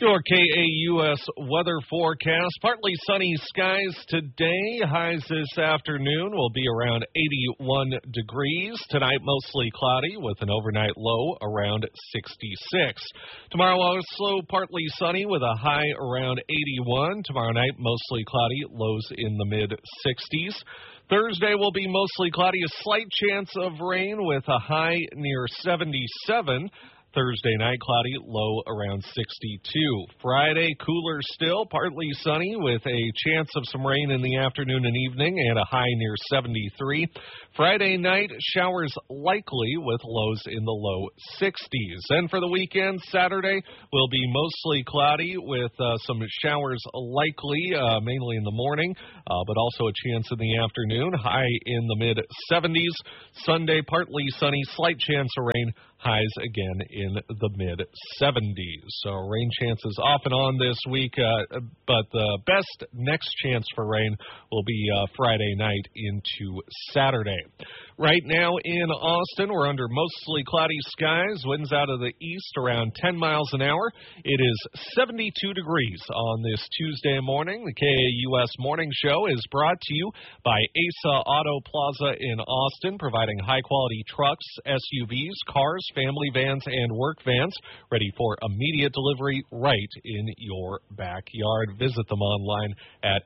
Your KAUS weather forecast. Partly sunny skies today. Highs this afternoon will be around 81 degrees. Tonight, mostly cloudy with an overnight low around 66. Tomorrow, also partly sunny with a high around 81. Tomorrow night, mostly cloudy, lows in the mid-60s. Thursday will be mostly cloudy, a slight chance of rain with a high near 77. Thursday night, cloudy, low around 62. Friday, cooler still, partly sunny with a chance of some rain in the afternoon and evening and a high near 73. Friday night, showers likely with lows in the low 60s. And for the weekend, Saturday will be mostly cloudy with some showers likely, mainly in the morning, but also a chance in the afternoon, high in the mid-70s. Sunday, partly sunny, slight chance of rain. Highs again in the mid-70s. So rain chances off and on this week, but the best next chance for rain will be Friday night into Saturday. Right now in Austin, we're under mostly cloudy skies. Winds out of the east around 10 miles an hour. It is 72 degrees on this Tuesday morning. The KAUS Morning Show is brought to you by ASA Auto Plaza in Austin, providing high-quality trucks, SUVs, cars, family vans, and work vans, ready for immediate delivery right in your backyard. Visit them online at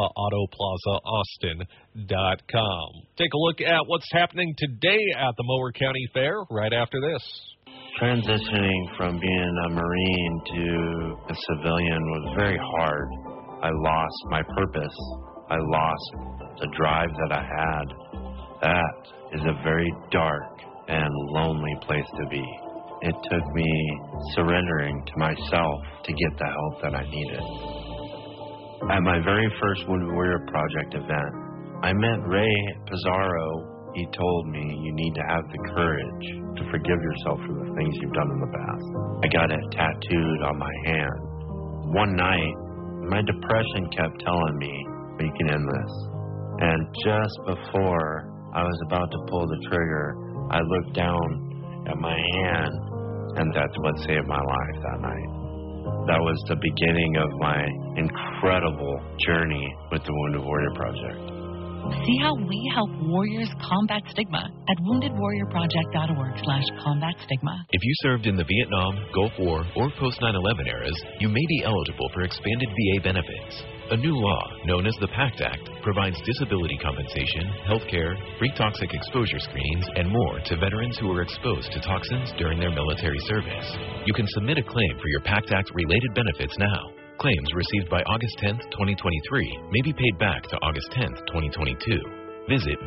ASAAutoPlazaAustin.com. Take a look at what's happening today at the Mower County Fair right after this. Transitioning from being a Marine to a civilian was very hard. I lost my purpose. I lost the drive that I had. That is a very dark and lonely place to be. It took me surrendering to myself to get the help that I needed. At my very first Wounded Warrior Project event, I met Ray Pizarro. He told me you need to have the courage to forgive yourself for the things you've done in the past. I got it tattooed on my hand. One night, my depression kept telling me, you can end this. And just before I was about to pull the trigger, I looked down at my hand, and that's what saved my life that night. That was the beginning of my incredible journey with the Wounded Warrior Project. See how we help warriors combat stigma at woundedwarriorproject.org/combat stigma. If you served in the Vietnam, Gulf War, or post-9/11 eras, you may be eligible for expanded VA benefits. A new law, known as the PACT Act, provides disability compensation, health care, free toxic exposure screenings, and more to veterans who were exposed to toxins during their military service. You can submit a claim for your PACT Act-related benefits now. Claims received by August 10th, 2023 may be paid back to August 10th, 2022. Visit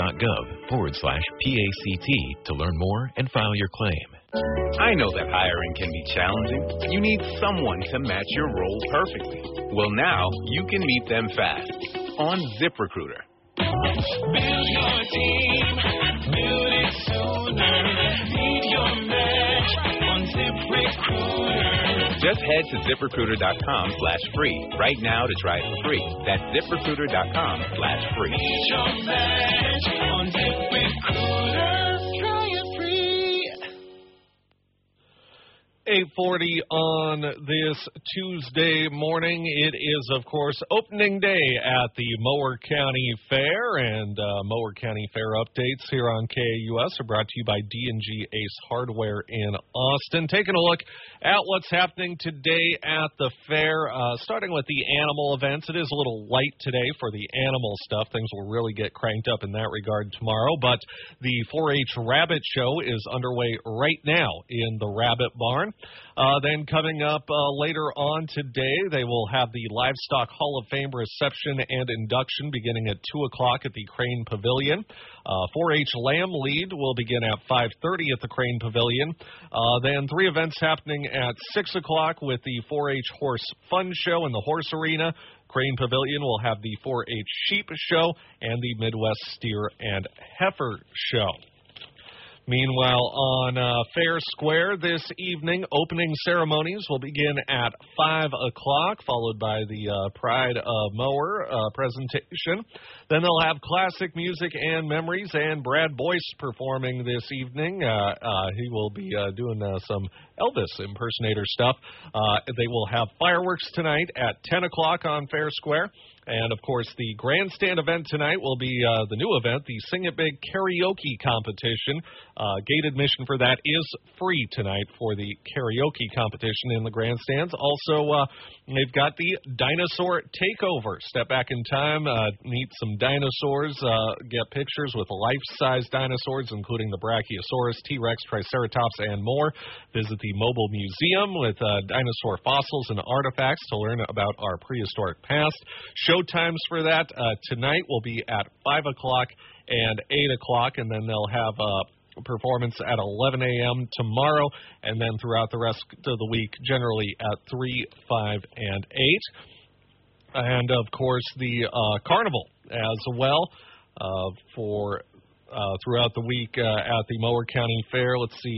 va.gov/PACT to learn more and file your claim. I know that hiring can be challenging. You need someone to match your role perfectly. Well, now you can meet them fast on ZipRecruiter. Build your team, build it sooner. Meet your match on ZipRecruiter. Just head to ZipRecruiter.com/free right now to try it for free. That's ZipRecruiter.com/free. Meet your match on ZipRecruiter. Try it free. 8:40 on this Tuesday morning. It is, of course, opening day at the Mower County Fair, and Mower County Fair updates here on KAUS are brought to you by D&G Ace Hardware in Austin. Taking a look at what's happening today at the fair, starting with the animal events. It is a little light today for the animal stuff. Things will really get cranked up in that regard tomorrow, but the 4-H Rabbit Show is underway right now in the Rabbit Barn. Then coming up later on today, they will have the Livestock Hall of Fame reception and induction beginning at 2 o'clock at the Crane Pavilion. 4-H Lamb Lead will begin at 5:30 at the Crane Pavilion. Then 3 events happening at 6 o'clock with the 4-H Horse Fun Show in the Horse Arena. Crane Pavilion will have the 4-H Sheep Show and the Midwest Steer and Heifer Show. Meanwhile, on Fair Square this evening, opening ceremonies will begin at 5 o'clock, followed by the Pride of Mower presentation. Then they'll have classic music and memories, and Brad Boyce performing this evening. He will be doing some Elvis impersonator stuff. They will have fireworks tonight at 10 o'clock on Fair Square. And, of course, the grandstand event tonight will be the new event, the Sing It Big Karaoke Competition. Gate admission for that is free tonight for the karaoke competition in the grandstands. Also, they've got the Dinosaur Takeover. Step back in time, meet some dinosaurs, get pictures with life-size dinosaurs, including the Brachiosaurus, T-Rex, Triceratops, and more. Visit the mobile museum with dinosaur fossils and artifacts to learn about our prehistoric past. Show times for that tonight will be at 5 o'clock and 8 o'clock, and then they'll have performance at 11 a.m. tomorrow, and then throughout the rest of the week, generally at 3, 5, and 8. And, of course, the carnival as well for throughout the week at the Mower County Fair. Let's see.